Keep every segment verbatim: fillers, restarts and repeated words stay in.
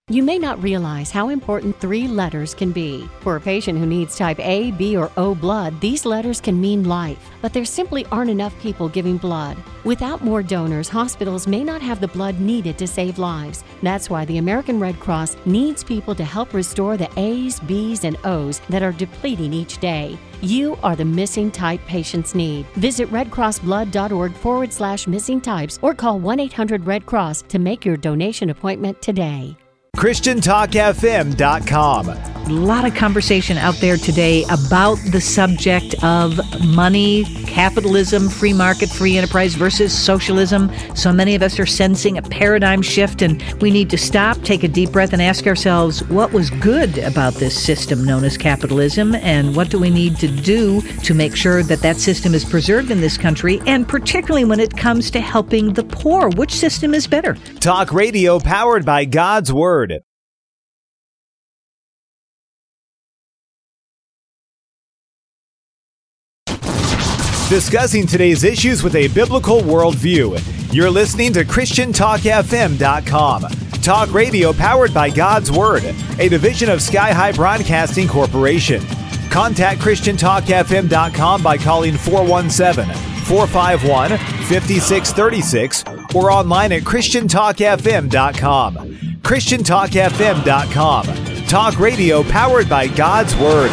You may not realize how important three letters can be. For a patient who needs type A, B, or O blood, these letters can mean life, but there simply aren't enough people giving blood. Without more donors, hospitals may not have the blood needed to save lives. That's why the American Red Cross needs people to help restore the A's, B's, and O's that are depleting each day. You are the missing type patients need. Visit redcrossblood.org forward slash missing types or call one eight hundred red cross to make your donation appointment today. Christian Talk F M dot com. A lot of conversation out there today about the subject of money, capitalism, free market, free enterprise versus socialism. So many of us are sensing a paradigm shift, and we need to stop, take a deep breath, and ask ourselves what was good about this system known as capitalism, and what do we need to do to make sure that that system is preserved in this country, and particularly when it comes to helping the poor. Which system is better? Talk radio powered by God's Word. Discussing today's issues with a biblical worldview. You're listening to Christian Talk F M dot com. Talk radio powered by God's Word, a division of Sky High Broadcasting Corporation. Contact Christian Talk F M dot com by calling four one seven, four five one, five six three six or online at Christian Talk F M dot com. Christian Talk F M dot com. Talk radio powered by God's Word.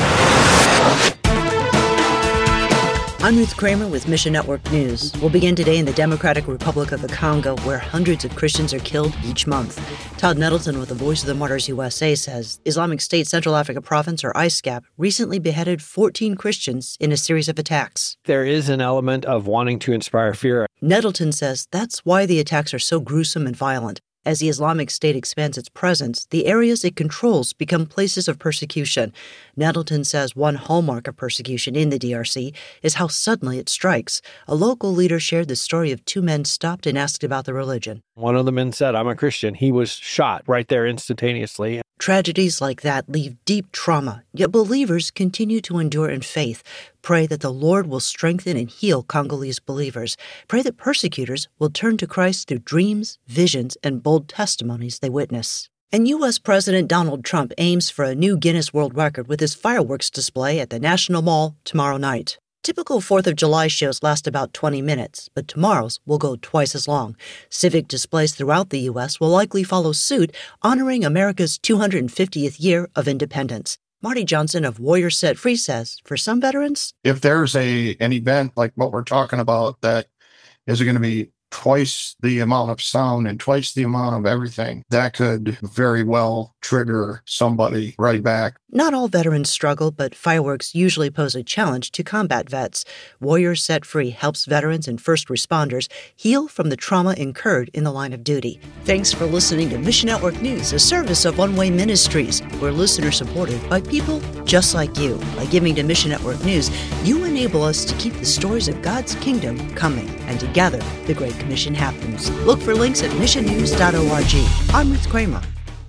I'm Ruth Kramer with Mission Network News. We'll begin today in the Democratic Republic of the Congo, where hundreds of Christians are killed each month. Todd Nettleton with the Voice of the Martyrs U S A says Islamic State Central Africa Province, or I S C A P, recently beheaded fourteen Christians in a series of attacks. There is an element of wanting to inspire fear. Nettleton says that's why the attacks are so gruesome and violent. As the Islamic State expands its presence, the areas it controls become places of persecution. Nettleton says one hallmark of persecution in the D R C is how suddenly it strikes. A local leader shared the story of two men stopped and asked about their religion. One of the men said, "I'm a Christian." He was shot right there instantaneously. Tragedies like that leave deep trauma, yet believers continue to endure in faith. Pray that the Lord will strengthen and heal Congolese believers. Pray that persecutors will turn to Christ through dreams, visions, and bold testimonies they witness. And U S President Donald Trump aims for a new Guinness World Record with his fireworks display at the National Mall tomorrow night. Typical fourth of July shows last about twenty minutes, but tomorrow's will go twice as long. Civic displays throughout the U S will likely follow suit, honoring America's two hundred fiftieth year of independence. Marty Johnson of Warriors Set Free says, for some veterans, if there's a an event like what we're talking about that is going to be twice the amount of sound and twice the amount of everything, that could very well trigger somebody right back. Not all veterans struggle, but fireworks usually pose a challenge to combat vets. Warriors Set Free helps veterans and first responders heal from the trauma incurred in the line of duty. Thanks for listening to Mission Network News, a service of One Way Ministries. We're listener-supported by people just like you. By giving to Mission Network News, you enable us to keep the stories of God's kingdom coming, and together, the Great Commission happens. Look for links at mission news dot org. I'm Ruth Kramer.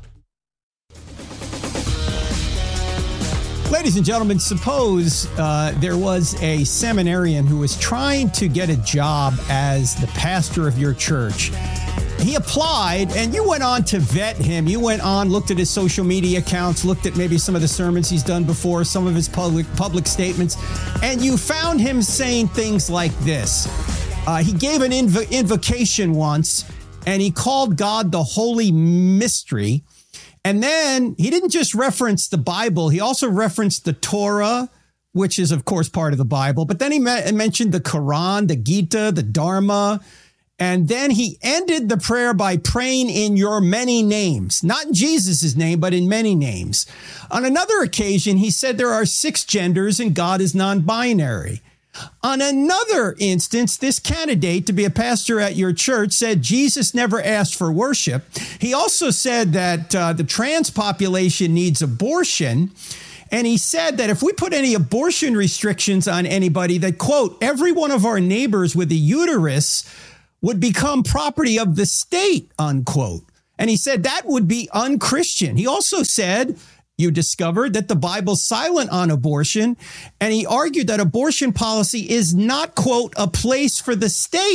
Ladies and gentlemen, suppose uh, there was a seminarian who was trying to get a job as the pastor of your church. He applied, and you went on to vet him. You went on, looked at his social media accounts, looked at maybe some of the sermons he's done before, some of his public public statements, and you found him saying things like this. Uh, he gave an inv- invocation once, and he called God the Holy Mystery. And then he didn't just reference the Bible. He also referenced the Torah, which is, of course, part of the Bible. But then he me- mentioned the Quran, the Gita, the Dharma. And then he ended the prayer by praying in your many names, not in Jesus' name, but in many names. On another occasion, he said there are six genders and God is non-binary. On another instance, this candidate to be a pastor at your church said Jesus never asked for worship. He also said that uh, the trans population needs abortion. And he said that if we put any abortion restrictions on anybody, that, quote, every one of our neighbors with a uterus would become property of the state, unquote. And he said that would be unchristian. He also said, you discovered that the Bible's silent on abortion, and he argued that abortion policy is not, quote, a place for the state.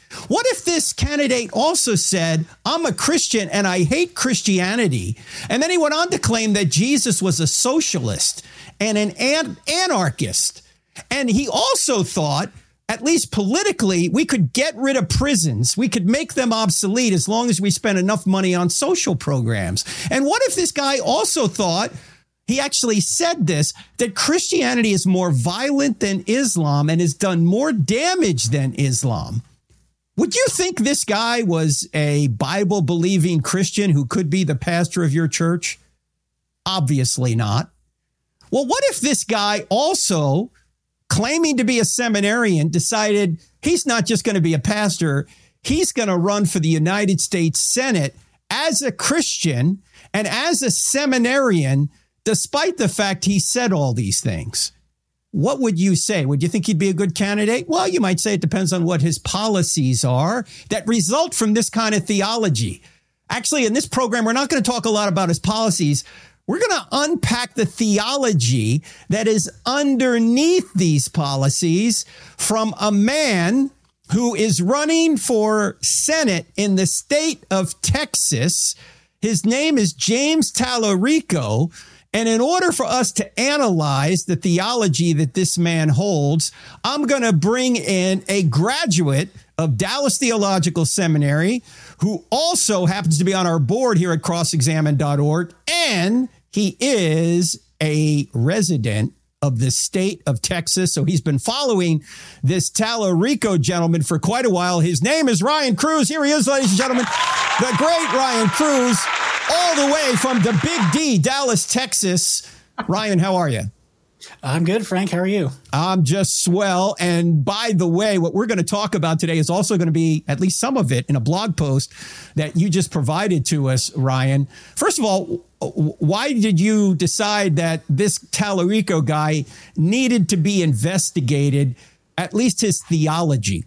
What if this candidate also said, I'm a Christian and I hate Christianity? And then he went on to claim that Jesus was a socialist and an, an anarchist. And he also thought, at least politically, we could get rid of prisons. We could make them obsolete as long as we spend enough money on social programs. And what if this guy also thought, he actually said this, that Christianity is more violent than Islam and has done more damage than Islam? Would you think this guy was a Bible-believing Christian who could be the pastor of your church? Obviously not. Well, what if this guy also, claiming to be a seminarian, decided he's not just going to be a pastor, he's going to run for the United States Senate as a Christian and as a seminarian, despite the fact he said all these things? What would you say? Would you think he'd be a good candidate? Well, you might say it depends on what his policies are that result from this kind of theology. Actually, in this program, we're not going to talk a lot about his policies. We're going to unpack the theology that is underneath these policies from a man who is running for Senate in the state of Texas. His name is James Talarico. And in order for us to analyze the theology that this man holds, I'm going to bring in a graduate of Dallas Theological Seminary who also happens to be on our board here at cross examine dot org. And he is a resident of the state of Texas. So he's been following this Talarico gentleman for quite a while. His name is Ryan Cruz. Here he is, ladies and gentlemen, the great Ryan Cruz, all the way from the Big D, Dallas, Texas. Ryan, how are you? I'm good, Frank. How are you? I'm just swell. And by the way, what we're going to talk about today is also going to be, at least some of it, in a blog post that you just provided to us, Ryan. First of all, why did you decide that this Talarico guy needed to be investigated, at least his theology?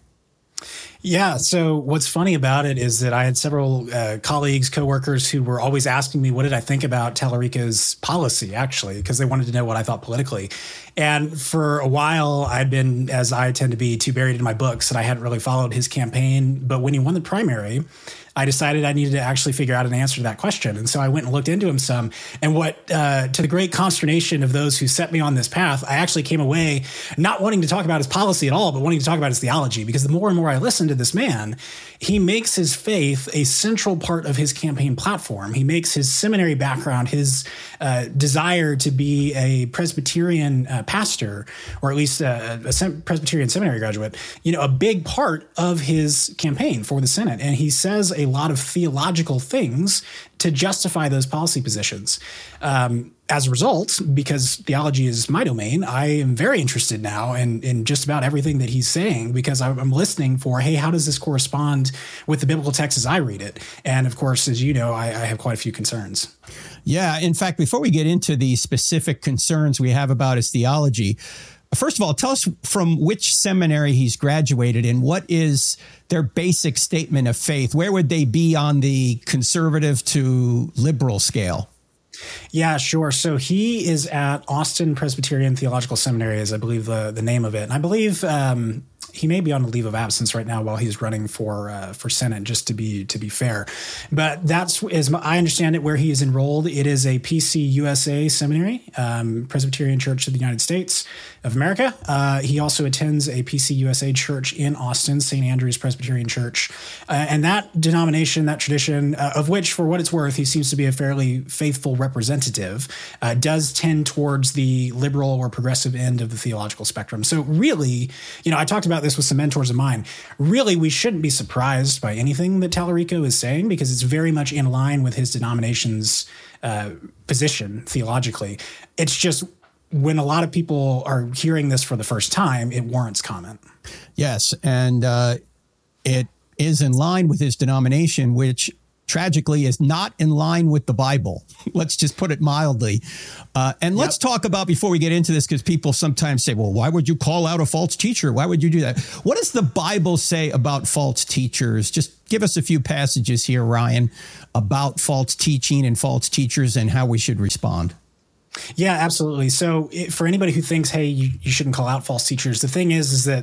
Yeah. So what's funny about it is that I had several uh, colleagues, coworkers who were always asking me, what did I think about Talarico's policy, actually, because they wanted to know what I thought politically. And for a while, I'd been, as I tend to be, too buried in my books that I hadn't really followed his campaign. But when he won the primary, I decided I needed to actually figure out an answer to that question. And so I went and looked into him some. And what, uh, to the great consternation of those who set me on this path, I actually came away not wanting to talk about his policy at all, but wanting to talk about his theology. Because the more and more I listened to this man, he makes his faith a central part of his campaign platform. He makes his seminary background, his uh, desire to be a Presbyterian uh, pastor, or at least a, a sem- Presbyterian seminary graduate, you know, a big part of his campaign for the Senate. And he says a lot of theological things to justify those policy positions. Um, as a result, because theology is my domain, I am very interested now in, in just about everything that he's saying, because I'm listening for, hey, how does this correspond with the biblical text as I read it? And of course, as you know, I, I have quite a few concerns. Yeah. In fact, before we get into the specific concerns we have about his theology, first of all, tell us from which seminary he's graduated and what is their basic statement of faith. Where would they be on the conservative to liberal scale? Yeah, sure. So he is at Austin Presbyterian Theological Seminary, is I believe the, the name of it. And I believe um, he may be on a leave of absence right now while he's running for uh, for Senate, just to be to be fair. But that's, as I understand it, where he is enrolled. It is a P C U S A seminary, um, Presbyterian Church of the United States of America. Uh, he also attends a P C U S A church in Austin, Saint Andrew's Presbyterian Church. Uh, and that denomination, that tradition, uh, of which, for what it's worth, he seems to be a fairly faithful representative, uh, does tend towards the liberal or progressive end of the theological spectrum. So really, you know, I talked about this with some mentors of mine. Really, we shouldn't be surprised by anything that Talarico is saying, because it's very much in line with his denomination's uh, position theologically. It's just, when a lot of people are hearing this for the first time, it warrants comment. Yes, and uh, it is in line with his denomination, which tragically is not in line with the Bible. Let's just put it mildly. Uh, and let's yep. talk about, before we get into this, because people sometimes say, well, why would you call out a false teacher? Why would you do that? What does the Bible say about false teachers? Just give us a few passages here, Ryan, about false teaching and false teachers and how we should respond. Yeah, absolutely. So it, for anybody who thinks, hey, you, you shouldn't call out false teachers, the thing is, is that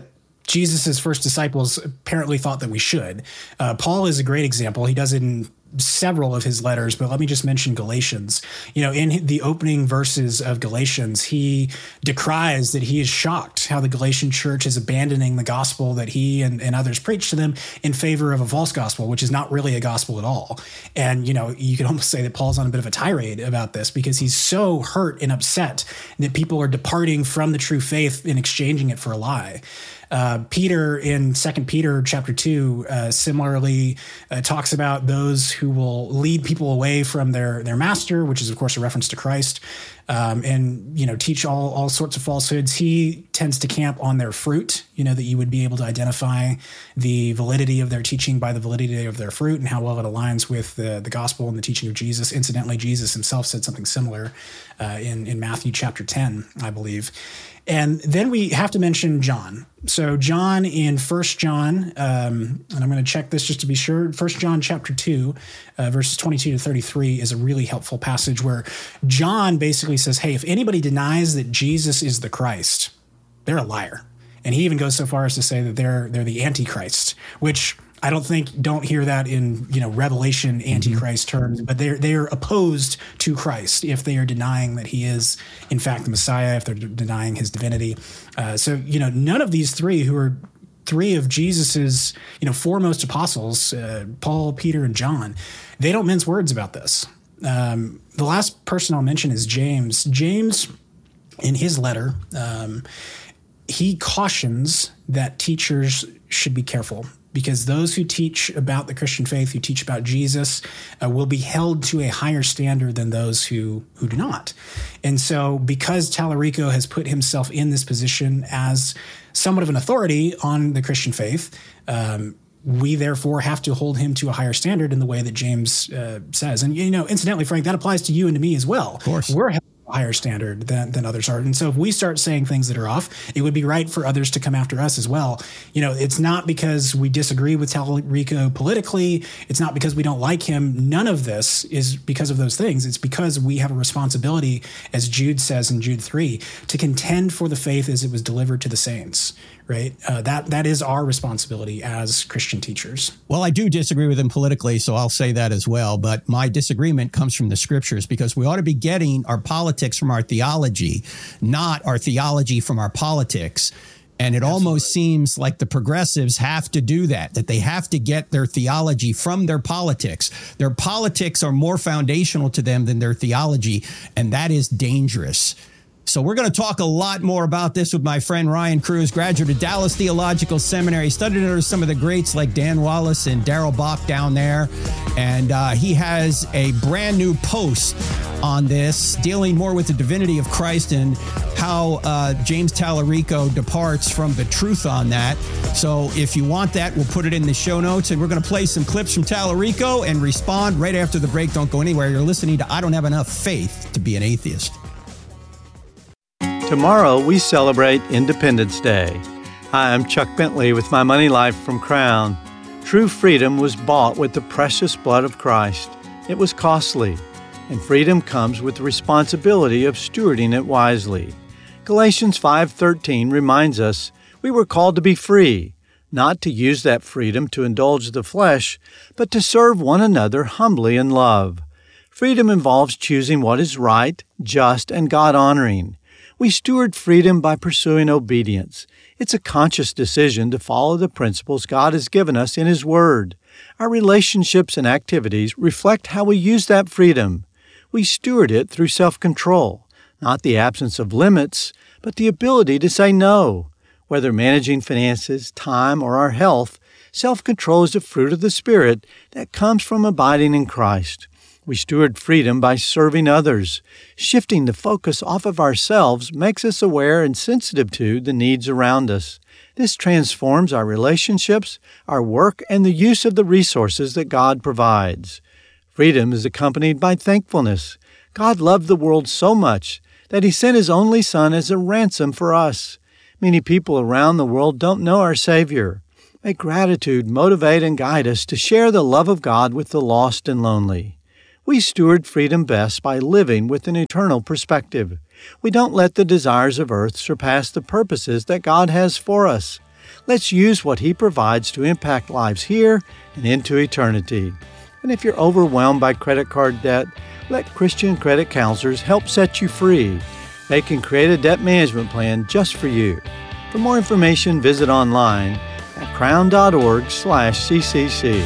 Jesus' first disciples apparently thought that we should. Uh, Paul is a great example. He does it in several of his letters, but let me just mention Galatians. You know, in the opening verses of Galatians, he decries that he is shocked how the Galatian church is abandoning the gospel that he and, and others preach to them in favor of a false gospel, which is not really a gospel at all. And, you know, you could almost say that Paul's on a bit of a tirade about this because he's so hurt and upset that people are departing from the true faith and exchanging it for a lie. Uh, Peter in Second Peter chapter two uh, similarly uh, talks about those who will lead people away from their their master, which is of course a reference to Christ, um, and you know teach all all sorts of falsehoods. He tends to camp on their fruit. You know that you would be able to identify the validity of their teaching by the validity of their fruit and how well it aligns with the the gospel and the teaching of Jesus. Incidentally, Jesus himself said something similar uh, in in Matthew chapter ten, I believe. And then we have to mention John. So John in First John, um, and I'm going to check this just to be sure. First John chapter two, uh, verses twenty-two to thirty-three is a really helpful passage where John basically says, hey, if anybody denies that Jesus is the Christ, they're a liar. And he even goes so far as to say that they're they're the Antichrist, which I don't think, don't hear that in, you know, Revelation Antichrist mm-hmm. terms, but they're, they're opposed to Christ if they are denying that he is, in fact, the Messiah, if they're de- denying his divinity. Uh, so, you know, none of these three who are three of Jesus's, you know, foremost apostles, uh, Paul, Peter, and John, they don't mince words about this. Um, the last person I'll mention is James. James, in his letter, um, he cautions that teachers should be careful, because those who teach about the Christian faith, who teach about Jesus, uh, will be held to a higher standard than those who who do not. And so because Tallarico has put himself in this position as somewhat of an authority on the Christian faith, um, we therefore have to hold him to a higher standard in the way that James uh, says. And, you know, incidentally, Frank, that applies to you and to me as well. Of course. We're held to a higher standard than, than others are. And so if we start saying things that are off, it would be right for others to come after us as well. You know, it's not because we disagree with Tallarico politically. It's not because we don't like him. None of this is because of those things. It's because we have a responsibility, as Jude says in Jude three, to contend for the faith as it was delivered to the saints. Right. Uh, that that is our responsibility as Christian teachers. Well, I do disagree with him politically, so I'll say that as well. But my disagreement comes from the scriptures, because we ought to be getting our politics from our theology, not our theology from our politics. And it Absolutely. Almost seems like the progressives have to do that, that they have to get their theology from their politics. Their politics are more foundational to them than their theology, and that is dangerous. So we're going to talk a lot more about this with my friend Ryan Cruz, graduate of Dallas Theological Seminary, studied under some of the greats like Dan Wallace and Darrell Bock down there. And uh, he has a brand new post on this, dealing more with the divinity of Christ and how uh, James Tallarico departs from the truth on that. So if you want that, we'll put it in the show notes. And we're going to play some clips from Tallarico and respond right after the break. Don't go anywhere. You're listening to I Don't Have Enough Faith to Be an Atheist. Tomorrow, we celebrate Independence Day. Hi, I'm Chuck Bentley with My Money Life from Crown. True freedom was bought with the precious blood of Christ. It was costly, and freedom comes with the responsibility of stewarding it wisely. Galatians five thirteen reminds us we were called to be free, not to use that freedom to indulge the flesh, but to serve one another humbly in love. Freedom involves choosing what is right, just, and God-honoring. We steward freedom by pursuing obedience. It's a conscious decision to follow the principles God has given us in His Word. Our relationships and activities reflect how we use that freedom. We steward it through self-control, not the absence of limits, but the ability to say no. Whether managing finances, time, or our health, self-control is a fruit of the Spirit that comes from abiding in Christ. We steward freedom by serving others. Shifting the focus off of ourselves makes us aware and sensitive to the needs around us. This transforms our relationships, our work, and the use of the resources that God provides. Freedom is accompanied by thankfulness. God loved the world so much that He sent His only Son as a ransom for us. Many people around the world don't know our Savior. May gratitude motivate and guide us to share the love of God with the lost and lonely. We steward freedom best by living with an eternal perspective. We don't let the desires of earth surpass the purposes that God has for us. Let's use what He provides to impact lives here and into eternity. And if you're overwhelmed by credit card debt, let Christian credit counselors help set you free. They can create a debt management plan just for you. For more information, visit online at crown.org slash ccc.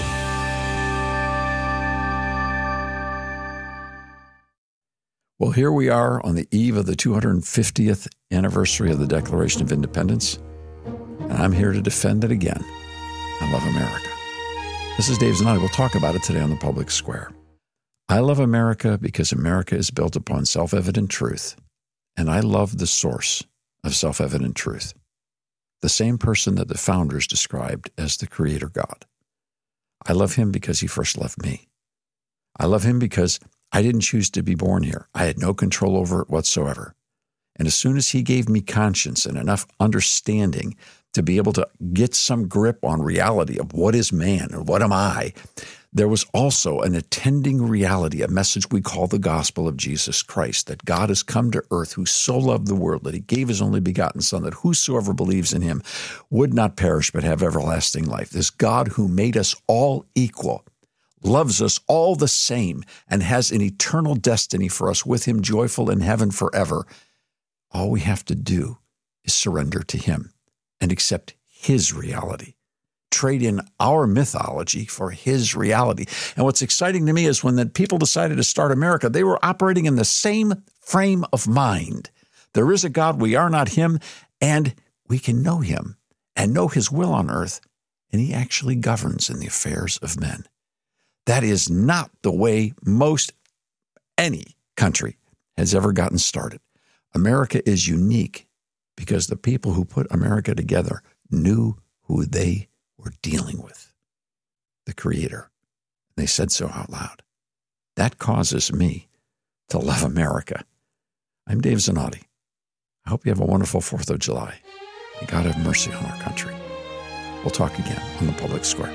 Well, here we are on the eve of the two hundred fiftieth anniversary of the Declaration of Independence, and I'm here to defend it again. I love America. This is Dave Zanotti. We'll talk about it today on the Public Square. I love America because America is built upon self-evident truth, and I love the source of self-evident truth, the same person that the founders described as the Creator God. I love Him because He first loved me. I love Him because I didn't choose to be born here. I had no control over it whatsoever. And as soon as He gave me conscience and enough understanding to be able to get some grip on reality of what is man and what am I, there was also an attending reality, a message we call the gospel of Jesus Christ, that God has come to earth, who so loved the world that He gave His only begotten Son, that whosoever believes in Him would not perish but have everlasting life. This God who made us all equal, loves us all the same, and has an eternal destiny for us with Him, joyful in heaven forever. All we have to do is surrender to Him and accept His reality. Trade in our mythology for His reality. And what's exciting to me is when the people decided to start America, they were operating in the same frame of mind. There is a God, we are not Him, and we can know Him and know His will on earth, and He actually governs in the affairs of men. That is not the way most any country has ever gotten started. America is unique because the people who put America together knew who they were dealing with, the Creator. They said so out loud. That causes me to love America. I'm Dave Zanotti. I hope you have a wonderful fourth of July. May God have mercy on our country. We'll talk again on the Public Square.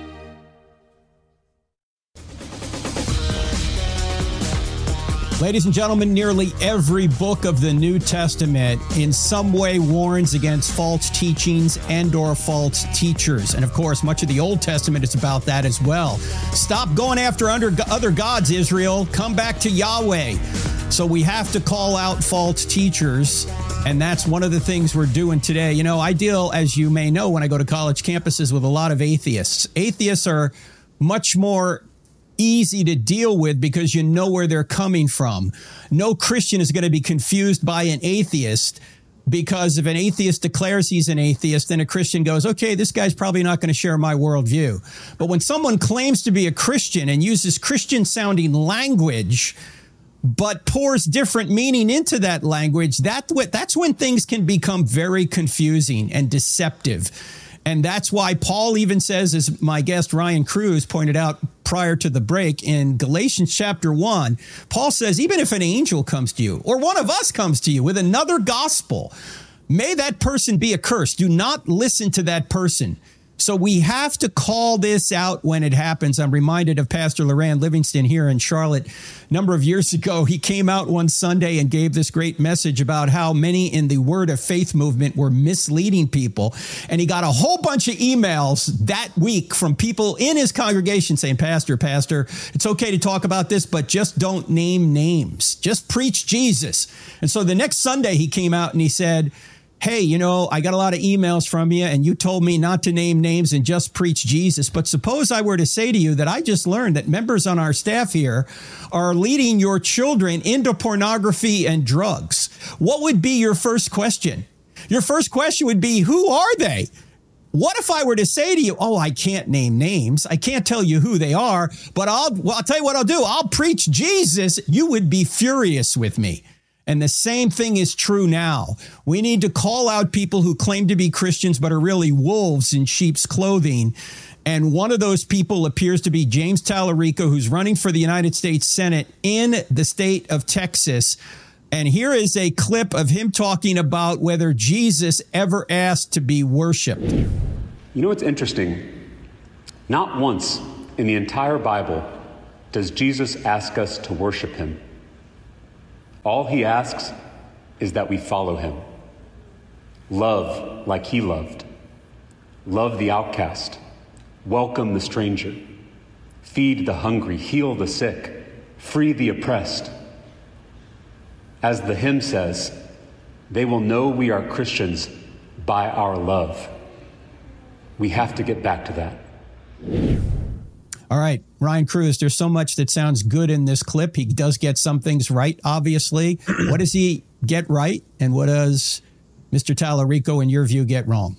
Ladies and gentlemen, nearly every book of the New Testament in some way warns against false teachings and or false teachers. And of course, much of the Old Testament is about that as well. Stop going after under other gods, Israel. Come back to Yahweh. So we have to call out false teachers. And that's one of the things we're doing today. You know, I deal, as you may know, when I go to college campuses with a lot of atheists. Atheists are much more easy to deal with because you know where they're coming from. No Christian is going to be confused by an atheist, because if an atheist declares he's an atheist, then a Christian goes, okay, this guy's probably not going to share my worldview. But when someone claims to be a Christian and uses Christian-sounding language, but pours different meaning into that language, that, that's when things can become very confusing and deceptive. And that's why Paul even says, as my guest Ryan Cruz pointed out prior to the break, in Galatians chapter one, Paul says, even if an angel comes to you or one of us comes to you with another gospel, may that person be accursed. Do not listen to that person. So we have to call this out when it happens. I'm reminded of Pastor Loran Livingston here in Charlotte. A number of years ago, he came out one Sunday and gave this great message about how many in the Word of Faith movement were misleading people. And he got a whole bunch of emails that week from people in his congregation saying, Pastor, Pastor, it's okay to talk about this, but just don't name names. Just preach Jesus. And so the next Sunday he came out and he said, hey, you know, I got a lot of emails from you and you told me not to name names and just preach Jesus. But suppose I were to say to you that I just learned that members on our staff here are leading your children into pornography and drugs. What would be your first question? Your first question would be, who are they? What if I were to say to you, oh, I can't name names. I can't tell you who they are, but I'll, well, I'll tell you what I'll do. I'll preach Jesus. You would be furious with me. And the same thing is true now. We need to call out people who claim to be Christians but are really wolves in sheep's clothing. And one of those people appears to be James Tallarico, who's running for the United States Senate in the state of Texas. And here is a clip of him talking about whether Jesus ever asked to be worshiped. You know what's interesting? Not once in the entire Bible does Jesus ask us to worship him. All he asks is that we follow him, love like he loved, love the outcast, welcome the stranger, feed the hungry, heal the sick, free the oppressed. As the hymn says, they will know we are Christians by our love. We have to get back to that. All right, Ryan Cruz, there's so much that sounds good in this clip. He does get some things right, obviously. What does he get right, and what does Mister Tallarico, in your view, get wrong?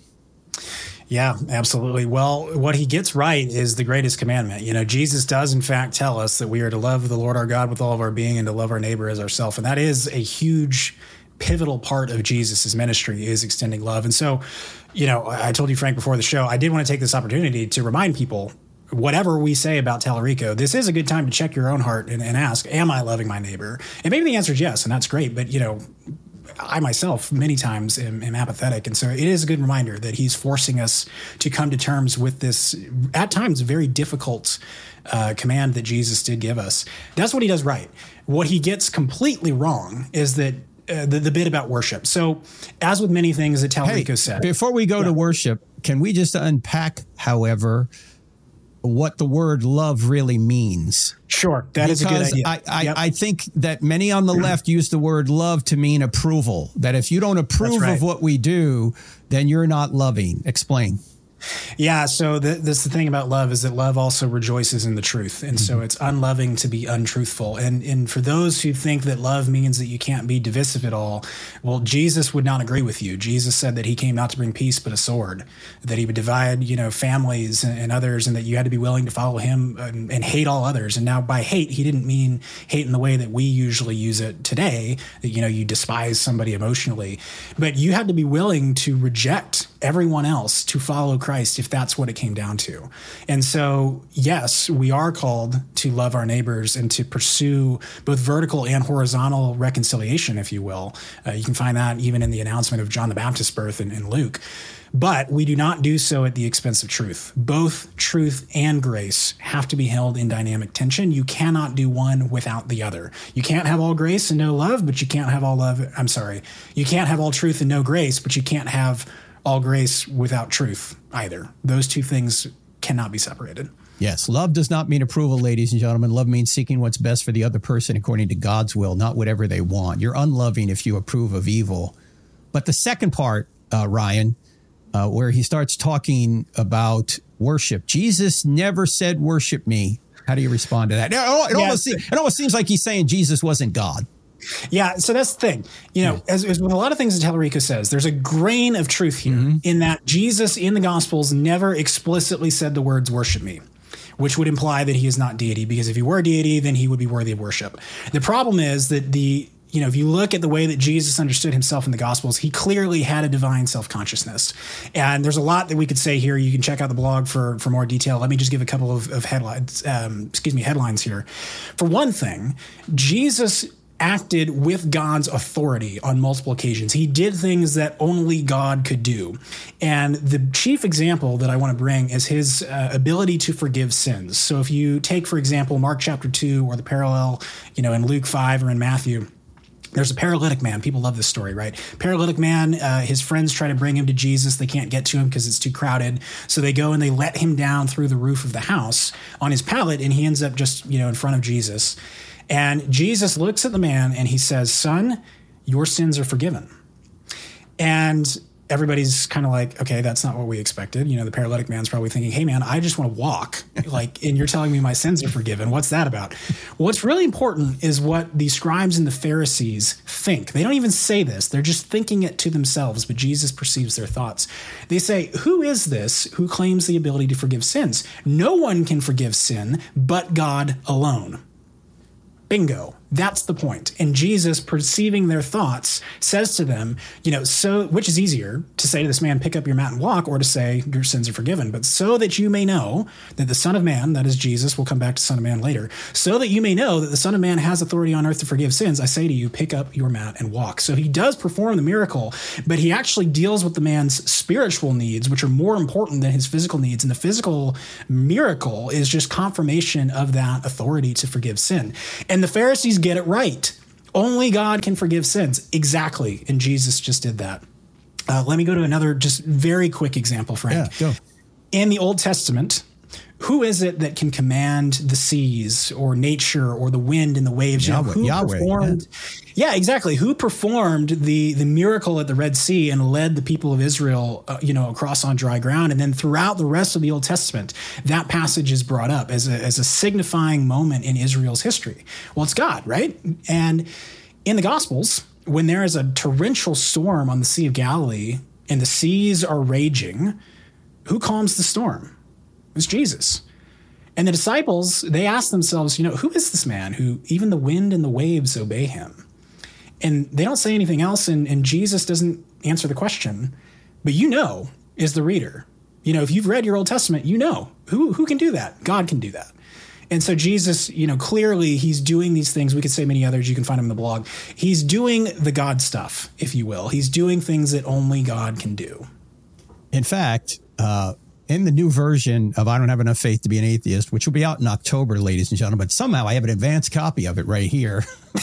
Yeah, absolutely. Well, what he gets right is the greatest commandment. You know, Jesus does, in fact, tell us that we are to love the Lord our God with all of our being and to love our neighbor as ourselves. And that is a huge pivotal part of Jesus's ministry, is extending love. And so, you know, I told you, Frank, before the show, I did want to take this opportunity to remind people, whatever we say about Tallarico, this is a good time to check your own heart and, and ask, am I loving my neighbor? And maybe the answer is yes, and that's great. But, you know, I myself many times am, am apathetic. And so it is a good reminder that he's forcing us to come to terms with this, at times, very difficult uh, command that Jesus did give us. That's what he does right. What he gets completely wrong is that Uh, the, the bit about worship. So, as with many things that Tallarico hey, said. Before we go yeah. to worship, can we just unpack, however, what the word love really means? Sure, that because is a good idea. I, I, yep. I think that many on the left use the word love to mean approval, that if you don't approve right. of what we do, then you're not loving. Explain. Yeah, so the, that's the thing about love, is that love also rejoices in the truth. And mm-hmm. so it's unloving to be untruthful. And and for those who think that love means that you can't be divisive at all, well, Jesus would not agree with you. Jesus said that he came not to bring peace but a sword, that he would divide, you know, families and, and others, and that you had to be willing to follow him and, and hate all others. And now by hate, he didn't mean hate in the way that we usually use it today, that, you know, you despise somebody emotionally. But you had to be willing to reject everyone else to follow Christ if that's what it came down to. And so, yes, we are called to love our neighbors and to pursue both vertical and horizontal reconciliation, if you will. Uh, you can find that even in the announcement of John the Baptist's birth in, in Luke. But we do not do so at the expense of truth. Both truth and grace have to be held in dynamic tension. You cannot do one without the other. You can't have all grace and no love, but you can't have all love. I'm sorry. You can't have all truth and no grace, but you can't have all grace without truth either. Those two things cannot be separated. Yes, love does not mean approval, ladies and gentlemen. Love means seeking what's best for the other person according to God's will, not whatever they want. You're unloving if you approve of evil. But the second part, uh, Ryan, uh, where he starts talking about worship. Jesus never said, worship me. How do you respond to that? It, it, almost, seems, it almost seems like he's saying Jesus wasn't God. Yeah, so that's the thing. You know, as, as with a lot of things that Tallarico says, there's a grain of truth here mm-hmm. in that Jesus in the Gospels never explicitly said the words worship me, which would imply that he is not deity, because if he were deity, then he would be worthy of worship. The problem is that the You know, if you look at the way that Jesus understood himself in the Gospels, he clearly had a divine self-consciousness. And there's a lot that we could say here. You can check out the blog for, for more detail. Let me just give a couple of, of headlines, um, excuse me, headlines here. For one thing, Jesus acted with God's authority on multiple occasions. He did things that only God could do. And the chief example that I want to bring is his uh, ability to forgive sins. So if you take, for example, Mark chapter two, or the parallel, you know, in Luke five or in Matthew, there's a paralytic man. People love this story, right? Paralytic man, uh, his friends try to bring him to Jesus. They can't get to him because it's too crowded. So they go and they let him down through the roof of the house on his pallet, and he ends up just, you know, in front of Jesus. And Jesus looks at the man and he says, son, your sins are forgiven. And everybody's kind of like, okay, that's not what we expected. You know, the paralytic man's probably thinking, hey, man, I just want to walk. Like, and you're telling me my sins are forgiven. What's that about? What's really important is what the scribes and the Pharisees think. They don't even say this. They're just thinking it to themselves, but Jesus perceives their thoughts. They say, who is this who claims the ability to forgive sins? No one can forgive sin but God alone. Bingo. That's the point. And Jesus, perceiving their thoughts, says to them, you know, so which is easier to say to this man, pick up your mat and walk, or to say your sins are forgiven? But so that you may know that the Son of Man, that is Jesus, we'll come back to Son of Man later, so that you may know that the Son of Man has authority on earth to forgive sins, I say to you, pick up your mat and walk. So he does perform the miracle, but he actually deals with the man's spiritual needs, which are more important than his physical needs. And the physical miracle is just confirmation of that authority to forgive sin. And the Pharisees get it right. Only God can forgive sins. Exactly. And Jesus just did that. Uh, let me go to another just very quick example, Frank. Yeah, go. In the Old Testament, who is it that can command the seas or nature or the wind and the waves? Yahweh. You know, who Yahweh, performed? Yeah. yeah, exactly. Who performed the the miracle at the Red Sea and led the people of Israel, uh, you know, across on dry ground? And then throughout the rest of the Old Testament, that passage is brought up as a as a signifying moment in Israel's history. Well, it's God, right? And in the Gospels, when there is a torrential storm on the Sea of Galilee and the seas are raging, who calms the storm? It's Jesus. And the disciples, they ask themselves, you know, who is this man who even the wind and the waves obey him? And they don't say anything else, and, and Jesus doesn't answer the question. But you know, as the reader, you know, if you've read your Old Testament, you know, who who can do that? God can do that. And so Jesus, you know, clearly he's doing these things. We could say many others. You can find them in the blog. He's doing the God stuff, if you will. He's doing things that only God can do. In fact, uh, in the new version of I Don't Have Enough Faith to Be an Atheist, which will be out in October, ladies and gentlemen, but somehow I have an advanced copy of it right here.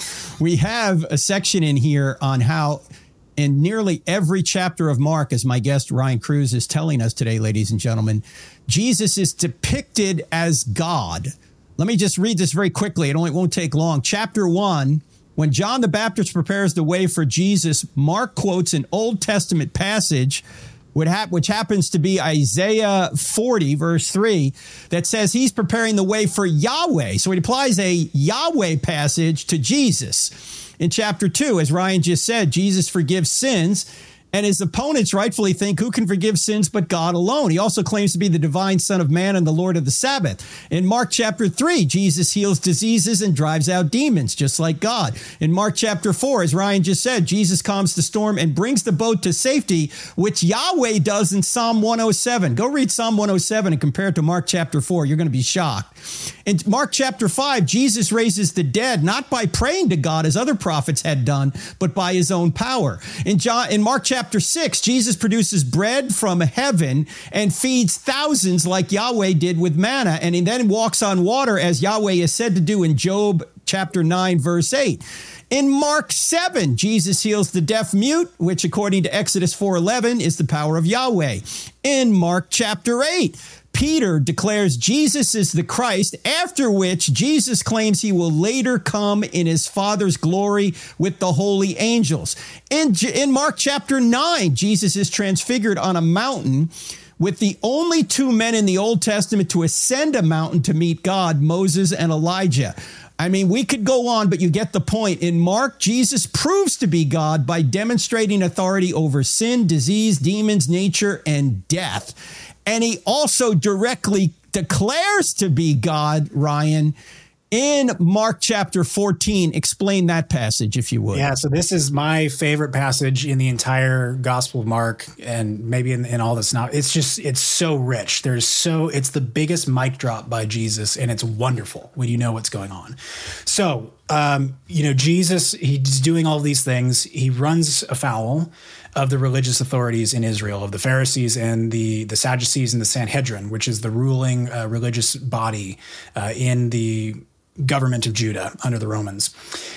We have a section in here on how in nearly every chapter of Mark, as my guest Ryan Cruz is telling us today, ladies and gentlemen, Jesus is depicted as God. Let me just read this very quickly. It only won't take long. Chapter one, when John the Baptist prepares the way for Jesus, Mark quotes an Old Testament passage, which happens to be Isaiah forty, verse three, that says he's preparing the way for Yahweh. So it applies a Yahweh passage to Jesus. In chapter two, as Ryan just said, Jesus forgives sins. And his opponents rightfully think, who can forgive sins but God alone? He also claims to be the divine Son of Man and the Lord of the Sabbath. In Mark chapter three, Jesus heals diseases and drives out demons, just like God. In Mark chapter four, as Ryan just said, Jesus calms the storm and brings the boat to safety, which Yahweh does in Psalm one oh seven. Go read Psalm one oh seven and compare it to Mark chapter four. You're going to be shocked. In Mark chapter five, Jesus raises the dead, not by praying to God as other prophets had done, but by his own power. In John, in Mark chapter Chapter six, Jesus produces bread from heaven and feeds thousands like Yahweh did with manna. And he then walks on water as Yahweh is said to do in Job chapter nine, verse eight. In Mark seven, Jesus heals the deaf mute, which according to Exodus four eleven is the power of Yahweh. In Mark chapter eight, Peter declares Jesus is the Christ, after which Jesus claims he will later come in his Father's glory with the holy angels. In, in Mark chapter nine, Jesus is transfigured on a mountain with the only two men in the Old Testament to ascend a mountain to meet God, Moses and Elijah. I mean, we could go on, but you get the point. In Mark, Jesus proves to be God by demonstrating authority over sin, disease, demons, nature, and death. And he also directly declares to be God, Ryan, in Mark chapter fourteen. Explain that passage, if you would. Yeah, so this is my favorite passage in the entire Gospel of Mark, and maybe in, in all this now. It's just, it's so rich. There's so, it's the biggest mic drop by Jesus, and it's wonderful when you know what's going on. So, um, you know, Jesus, he's doing all these things. He runs afoul of the religious authorities in Israel, of the Pharisees and the, the Sadducees and the Sanhedrin, which is the ruling uh, religious body uh, in the government of Judah under the Romans.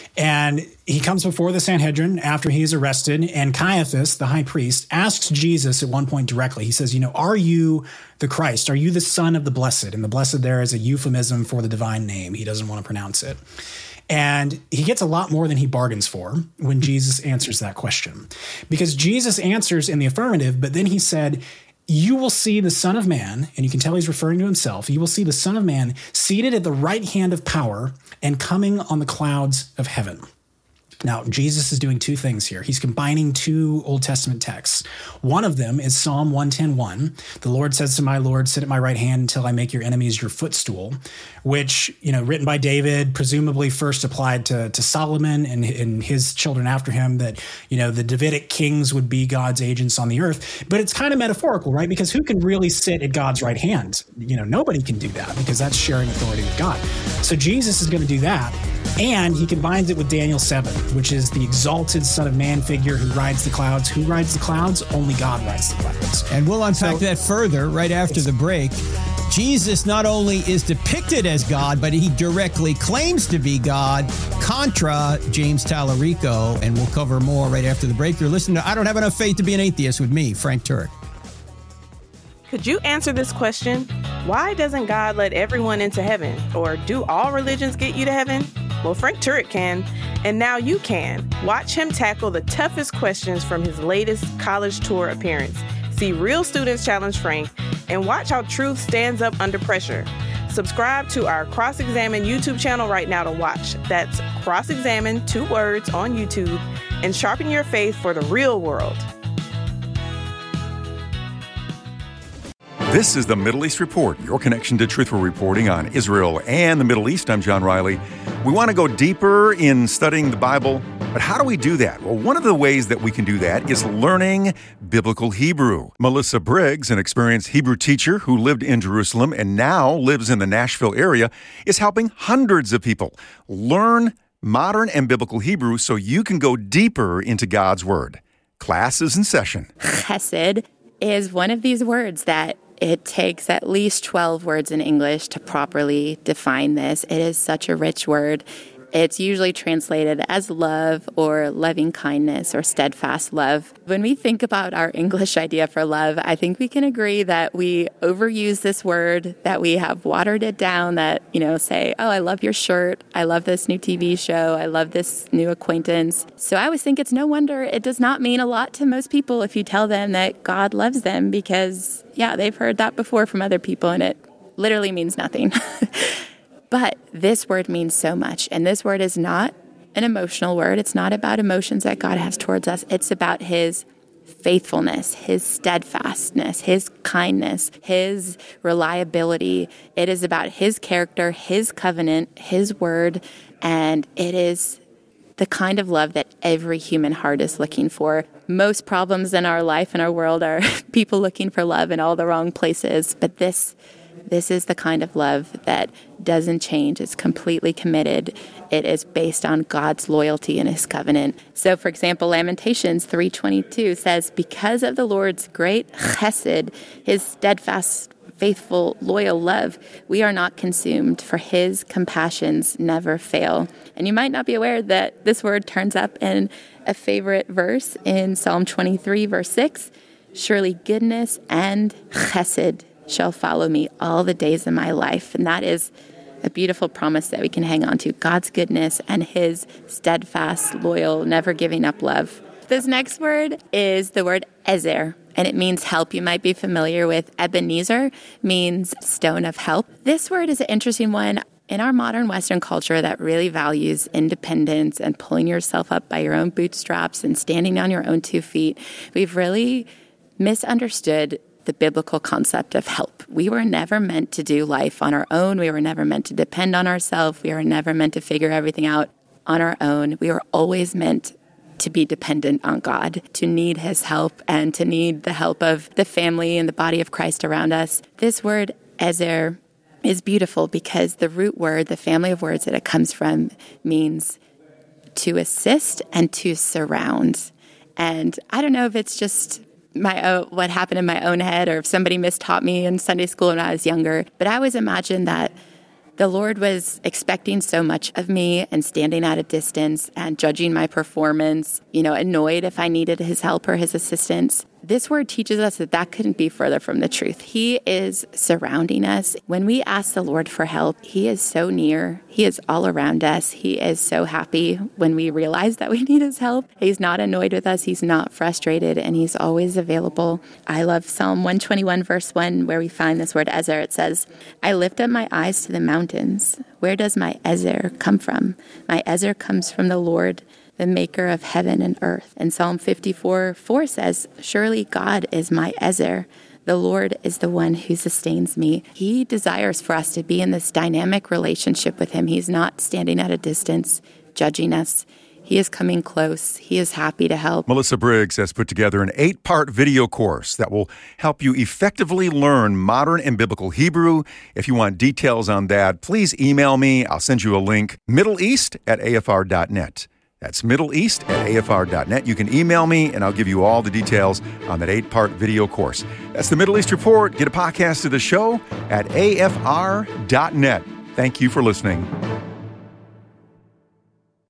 And he comes before the Sanhedrin after he is arrested, and Caiaphas, the high priest, asks Jesus at one point directly. He says, you know, are you the Christ? Are you the Son of the Blessed? And the blessed there is a euphemism for the divine name. He doesn't want to pronounce it. And he gets a lot more than he bargains for when Jesus answers that question. Because Jesus answers in the affirmative, but then he said, you will see the Son of Man, and you can tell he's referring to himself, you will see the Son of Man seated at the right hand of power and coming on the clouds of heaven. Now, Jesus is doing two things here. He's combining two Old Testament texts. One of them is Psalm one ten one. The Lord says to my Lord, sit at my right hand until I make your enemies your footstool, which, you know, written by David, presumably first applied to, to Solomon and, and his children after him, that, you know, the Davidic kings would be God's agents on the earth. But it's kind of metaphorical, right? Because who can really sit at God's right hand? You know, nobody can do that because that's sharing authority with God. So Jesus is going to do that. And he combines it with Daniel seven, which is the exalted Son of Man figure who rides the clouds. Who rides the clouds? Only God rides the clouds. And we'll unpack so, that further right after the break. Jesus not only is depicted as God, but he directly claims to be God. contra James Tallarico, and we'll cover more right after the break. You're listening to I Don't Have Enough Faith to Be an Atheist with me, Frank Turek. Could you answer this question? Why doesn't God let everyone into heaven? Or do all religions get you to heaven? Well, Frank Turek can, and now you can. Watch him tackle the toughest questions from his latest college tour appearance. See real students challenge Frank, and watch how truth stands up under pressure. Subscribe to our Cross-Examine YouTube channel right now to watch. That's Cross-Examine, two words, on YouTube, and sharpen your faith for the real world. This is the Middle East Report, your connection to truthful reporting on Israel and the Middle East. I'm John Riley. We want to go deeper in studying the Bible, but how do we do that? Well, one of the ways that we can do that is learning biblical Hebrew. Melissa Briggs, an experienced Hebrew teacher who lived in Jerusalem and now lives in the Nashville area, is helping hundreds of people learn modern and biblical Hebrew so you can go deeper into God's Word. Class is in session. Chesed is one of these words that it takes at least twelve words in English to properly define this. It is such a rich word. It's usually translated as love or loving kindness or steadfast love. When we think about our English idea for love, I think we can agree that we overuse this word, that we have watered it down, that, you know, say, oh, I love your shirt. I love this new T V show. I love this new acquaintance. So I always think it's no wonder it does not mean a lot to most people if you tell them that God loves them because, yeah, they've heard that before from other people and it literally means nothing. But this word means so much. And this word is not an emotional word. It's not about emotions that God has towards us. It's about his faithfulness, his steadfastness, his kindness, his reliability. It is about his character, his covenant, his word. And it is the kind of love that every human heart is looking for. Most problems in our life and our world are people looking for love in all the wrong places. But this This is the kind of love that doesn't change. It's completely committed. It is based on God's loyalty and his covenant. So, for example, Lamentations three twenty-two says, because of the Lord's great chesed, his steadfast, faithful, loyal love, we are not consumed, for his compassions never fail. And you might not be aware that this word turns up in a favorite verse in Psalm twenty-three, verse six. Surely goodness and chesed shall follow me all the days of my life. And that is a beautiful promise that we can hang on to. God's goodness and his steadfast, loyal, never giving up love. This next word is the word ezer, and it means help. You might be familiar with Ebenezer, means stone of help. This word is an interesting one. In our modern Western culture that really values independence and pulling yourself up by your own bootstraps and standing on your own two feet, we've really misunderstood the biblical concept of help. We were never meant to do life on our own. We were never meant to depend on ourselves. We were never meant to figure everything out on our own. We were always meant to be dependent on God, to need his help and to need the help of the family and the body of Christ around us. This word, ezer, is beautiful because the root word, the family of words that it comes from, means to assist and to surround. And I don't know if it's just my own, what happened in my own head or if somebody mistaught me in Sunday school when I was younger, but I always imagined that the Lord was expecting so much of me and standing at a distance and judging my performance, you know, annoyed if I needed his help or his assistance. This word teaches us that that couldn't be further from the truth. He is surrounding us. When we ask the Lord for help, he is so near. He is all around us. He is so happy when we realize that we need his help. He's not annoyed with us. He's not frustrated, and he's always available. I love Psalm one twenty-one, verse one, where we find this word ezer. It says, I lift up my eyes to the mountains. Where does my ezer come from? My ezer comes from the Lord, the maker of heaven and earth. And Psalm fifty-four, four says, surely God is my ezer. The Lord is the one who sustains me. He desires for us to be in this dynamic relationship with him. He's not standing at a distance, judging us. He is coming close. He is happy to help. Melissa Briggs has put together an eight-part video course that will help you effectively learn modern and biblical Hebrew. If you want details on that, please email me. I'll send you a link, middle east at a f r dot net. That's middle east at a f r dot net. You can email me, and I'll give you all the details on that eight-part video course. That's the Middle East Report. Get a podcast of the show at a f r dot net. Thank you for listening.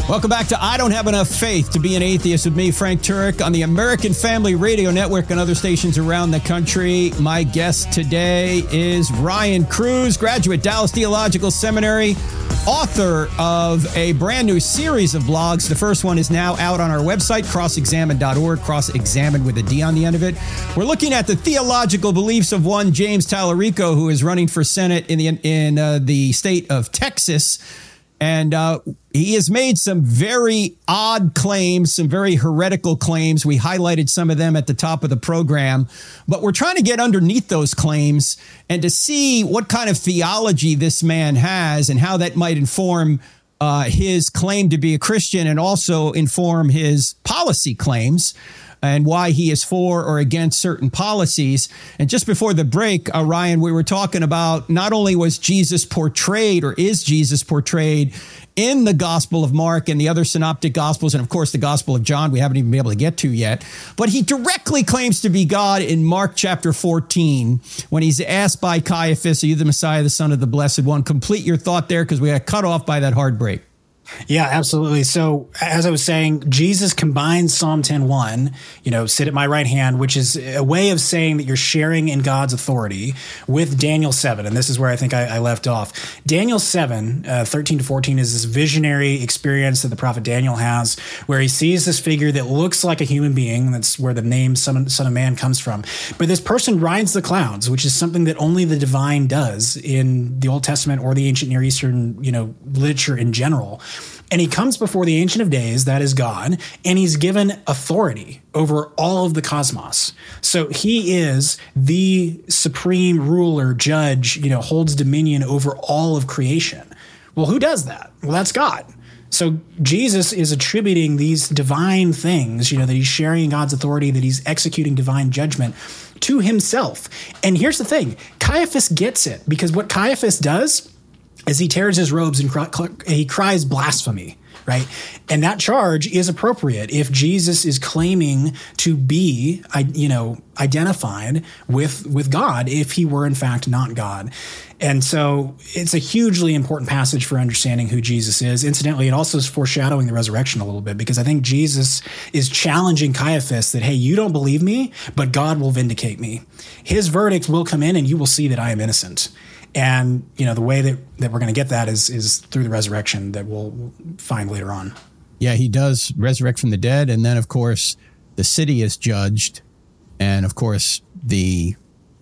Welcome back to I Don't Have Enough Faith to Be an Atheist with me, Frank Turek, on the American Family Radio Network and other stations around the country. My guest today is Ryan Cruz, graduate, Dallas Theological Seminary, author of a brand new series of blogs. The first one is now out on our website, cross examine dot org, cross-examine with a D on the end of it. We're looking at the theological beliefs of one James Tallarico, who is running for Senate in the, in uh, the state of Texas. And uh, he has made some very odd claims, some very heretical claims. We highlighted some of them at the top of the program. But we're trying to get underneath those claims and to see what kind of theology this man has and how that might inform uh, his claim to be a Christian and also inform his policy claims and why he is for or against certain policies. And just before the break, uh, Ryan, we were talking about not only was Jesus portrayed or is Jesus portrayed in the Gospel of Mark and the other synoptic Gospels, and of course the Gospel of John we haven't even been able to get to yet, but he directly claims to be God in Mark chapter fourteen when he's asked by Caiaphas, are you the Messiah, the Son of the Blessed One? Complete your thought there, because we got cut off by that hard break. Yeah, absolutely. So as I was saying, Jesus combines Psalm ten one, you know, sit at my right hand, which is a way of saying that you're sharing in God's authority, with Daniel seven. And this is where I think I, I left off. Daniel seven, uh, thirteen to fourteen is this visionary experience that the prophet Daniel has, where he sees this figure that looks like a human being. That's where the name Son, Son of Man comes from. But this person rides the clouds, which is something that only the divine does in the Old Testament or the ancient Near Eastern, you know, literature in general. And he comes before the Ancient of Days, that is God, and he's given authority over all of the cosmos. So he is the supreme ruler, judge, you know, holds dominion over all of creation. Well, who does that? Well, that's God. So Jesus is attributing these divine things, you know, that he's sharing God's authority, that he's executing divine judgment to himself. And here's the thing, Caiaphas gets it, because what Caiaphas does as he tears his robes and cry, he cries blasphemy, right? And that charge is appropriate if Jesus is claiming to be, you know, identified with, with God, if he were in fact not God. And so it's a hugely important passage for understanding who Jesus is. Incidentally, it also is foreshadowing the resurrection a little bit, because I think Jesus is challenging Caiaphas that, hey, you don't believe me, but God will vindicate me. His verdict will come in and you will see that I am innocent. And, you know, the way that, that we're going to get that is is through the resurrection that we'll find later on. Yeah, he does resurrect from the dead. And then, of course, the city is judged. And, of course, the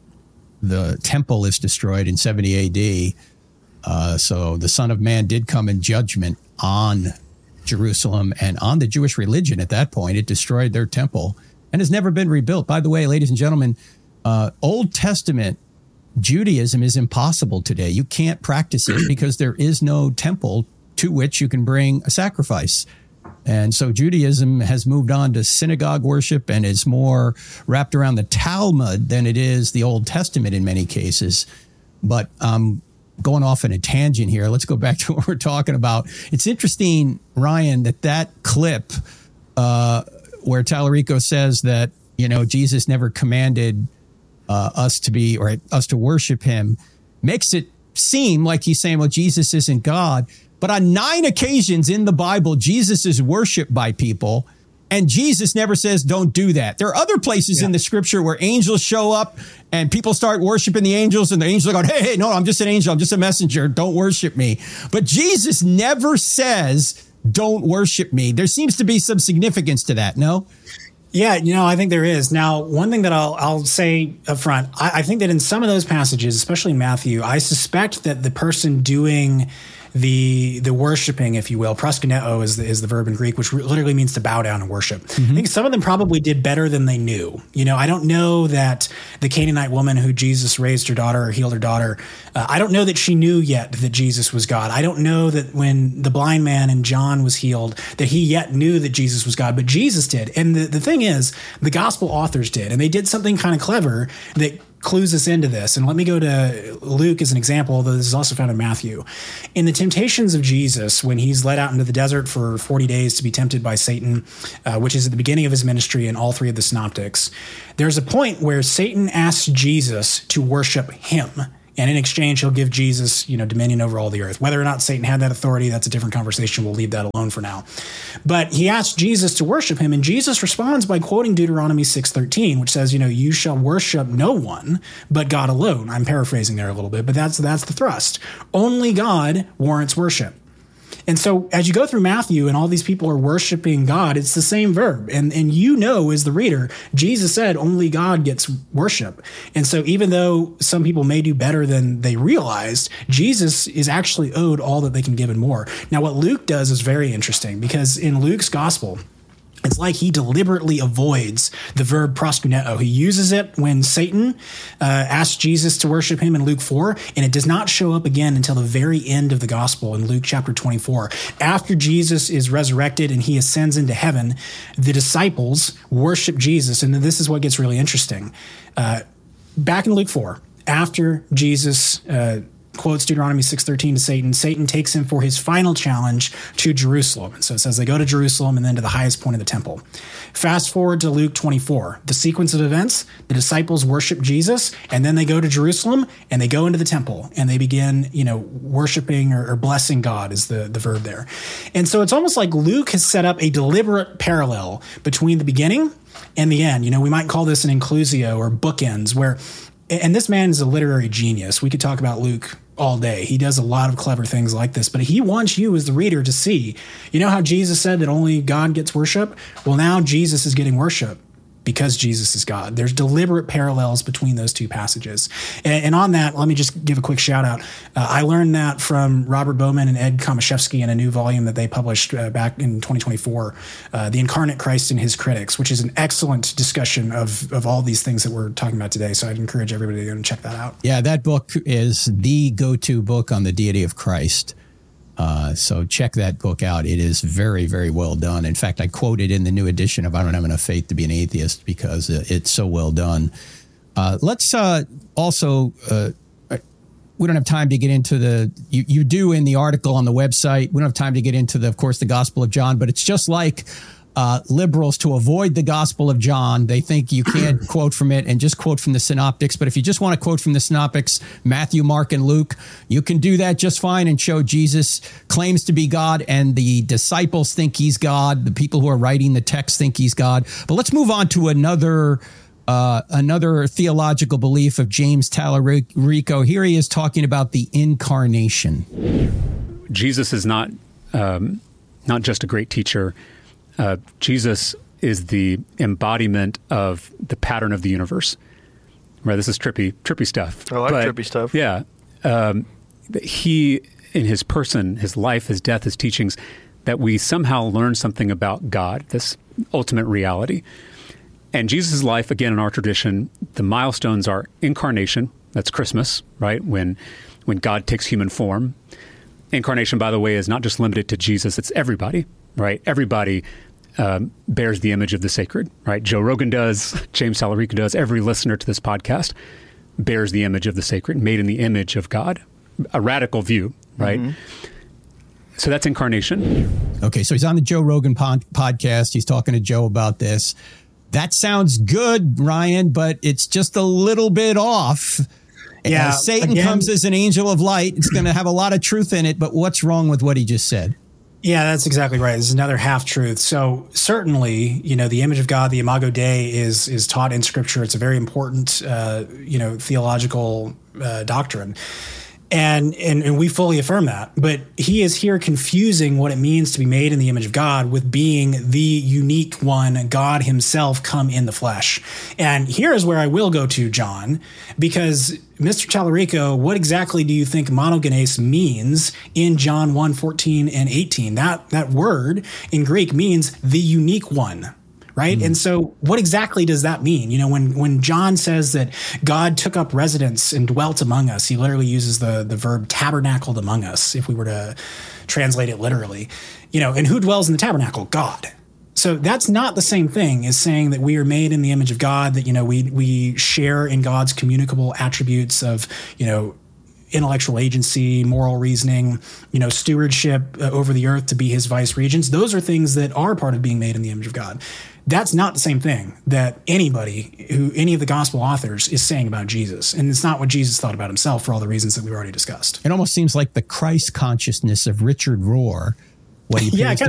the temple is destroyed in seventy A D. Uh, so the Son of Man did come in judgment on Jerusalem and on the Jewish religion at that point. It destroyed their temple and has never been rebuilt. By the way, ladies and gentlemen, uh, Old Testament Judaism is impossible today. You can't practice it because there is no temple to which you can bring a sacrifice. And so Judaism has moved on to synagogue worship and is more wrapped around the Talmud than it is the Old Testament in many cases. But um, going off in a tangent here, let's go back to what we're talking about. It's interesting, Ryan, that that clip uh, where Tallarico says that, you know, Jesus never commanded Uh, us to be or us to worship him, makes it seem like he's saying, well, Jesus isn't God. But on nine occasions in the Bible, Jesus is worshiped by people, and Jesus never says, don't do that. There are other places yeah. in the scripture where angels show up and people start worshiping the angels, and the angels are going, hey, hey, no, I'm just an angel. I'm just a messenger. Don't worship me. But Jesus never says, don't worship me. There seems to be some significance to that, no? Yeah, you know, I think there is. Now, one thing that I'll I'll say up front, I, I think that in some of those passages, especially in Matthew, I suspect that the person doing the the worshiping, if you will, proskuneo is the, is the verb in Greek, which literally means to bow down and worship. Mm-hmm. I think some of them probably did better than they knew. You know, I don't know that the Canaanite woman who Jesus raised her daughter or healed her daughter, uh, I don't know that she knew yet that Jesus was God. I don't know that when the blind man and John was healed, that he yet knew that Jesus was God, but Jesus did. And the, the thing is, the gospel authors did, and they did something kind of clever that clues us into this. And let me go to Luke as an example, although this is also found in Matthew. In the temptations of Jesus, when he's led out into the desert for forty days to be tempted by Satan, uh, which is at the beginning of his ministry in all three of the synoptics, there's a point where Satan asks Jesus to worship him And in exchange, he'll give Jesus, you know, dominion over all the earth. Whether or not Satan had that authority, that's a different conversation. We'll leave that alone for now. But he asked Jesus to worship him, and Jesus responds by quoting Deuteronomy six thirteen, which says, you know, you shall worship no one but God alone. I'm paraphrasing there a little bit, but that's that's the thrust. Only God warrants worship. And so as you go through Matthew and all these people are worshiping God, it's the same verb. And and you know, as the reader, Jesus said only God gets worship. And so even though some people may do better than they realized, Jesus is actually owed all that they can give and more. Now, what Luke does is very interesting, because in Luke's gospel, it's like he deliberately avoids the verb proskuneo. He uses it when Satan uh, asks Jesus to worship him in Luke four, and it does not show up again until the very end of the gospel in Luke chapter twenty-four. After Jesus is resurrected and he ascends into heaven, the disciples worship Jesus, and this is what gets really interesting. Uh, back in Luke four, after Jesus uh, quotes Deuteronomy six thirteen to Satan, Satan takes him for his final challenge to Jerusalem. And so it says they go to Jerusalem and then to the highest point of the temple. Fast forward to Luke twenty-four. The sequence of events, the disciples worship Jesus, and then they go to Jerusalem and they go into the temple and they begin, you know, worshiping or, or blessing God is the, the verb there. And so it's almost like Luke has set up a deliberate parallel between the beginning and the end. You know, we might call this an inclusio or bookends, where, and this man is a literary genius. We could talk about Luke all day. He does a lot of clever things like this, but he wants you as the reader to see, you know how Jesus said that only God gets worship? Well, now Jesus is getting worship because Jesus is God. There's deliberate parallels between those two passages. And, and on that, let me just give a quick shout out. Uh, I learned that from Robert Bowman and Ed Komashevsky in a new volume that they published uh, back in twenty twenty-four, uh, The Incarnate Christ and His Critics, which is an excellent discussion of, of all these things that we're talking about today. So I'd encourage everybody to go and check that out. Yeah, that book is the go-to book on the deity of Christ. Uh, so check that book out. It is very, very well done. In fact, I quote it in the new edition of I Don't Have Enough Faith to Be an Atheist because it's so well done. Uh, let's uh, also, uh, we don't have time to get into the, you, you do in the article on the website. We don't have time to get into the, of course, the Gospel of John, but it's just like Uh, liberals to avoid the Gospel of John. They think you can't quote from it and just quote from the synoptics. But if you just want to quote from the synoptics, Matthew, Mark, and Luke, you can do that just fine and show Jesus claims to be God and the disciples think he's God. The people who are writing the text think he's God. But let's move on to another uh, another theological belief of James Tallarico. Here he is talking about the incarnation. Jesus is not um, not just a great teacher. Uh, Jesus is the embodiment of the pattern of the universe. Right? This is trippy, trippy stuff. I like but, trippy stuff. Yeah. Um, he, in his person, his life, his death, his teachings, that we somehow learn something about God, this ultimate reality. And Jesus' life, again, in our tradition, the milestones are incarnation. That's Christmas, right? When, when God takes human form. Incarnation, by the way, is not just limited to Jesus. It's everybody, right? Everybody Um, bears the image of the sacred, right? Joe Rogan does, James Tallarico does, every listener to this podcast bears the image of the sacred, made in the image of God. A radical view, right? Mm-hmm. So that's incarnation. Okay, so he's on the Joe Rogan pod- podcast. He's talking to Joe about this. That sounds good, Ryan, but it's just a little bit off. Yeah, as Satan again, comes as an angel of light, it's going to have a lot of truth in it, but what's wrong with what he just said? Yeah, that's exactly right. This is another half truth. So certainly, you know, the image of God, the Imago Dei, is is taught in Scripture. It's a very important, uh, you know, theological uh, doctrine. And, and and we fully affirm that. But he is here confusing what it means to be made in the image of God with being the unique one, God himself come in the flesh. And here is where I will go to, John, because Mister Tallarico, what exactly do you think monogenes means in John one, fourteen and eighteen? That, that word in Greek means the unique one. Right. Mm-hmm. And so what exactly does that mean? You know, when when John says that God took up residence and dwelt among us, he literally uses the, the verb tabernacled among us, if we were to translate it literally. You know, and who dwells in the tabernacle? God. So that's not the same thing as saying that we are made in the image of God, that, you know, we we share in God's communicable attributes of, you know, intellectual agency, moral reasoning, you know, stewardship uh, over the earth to be his vice regents. Those are things that are part of being made in the image of God. That's not the same thing that anybody who, any of the gospel authors is saying about Jesus. And it's not what Jesus thought about himself for all the reasons that we've already discussed. It almost seems like the Christ consciousness of Richard Rohr, what he yeah,